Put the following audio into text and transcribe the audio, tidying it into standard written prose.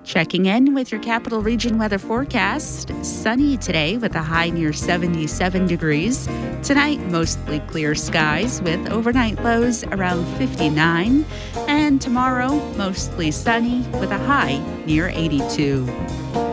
Checking in with your Capital Region weather forecast. Sunny today with a high near 77 degrees. Tonight, mostly clear skies with overnight lows around 59. And tomorrow, mostly sunny with a high near 82.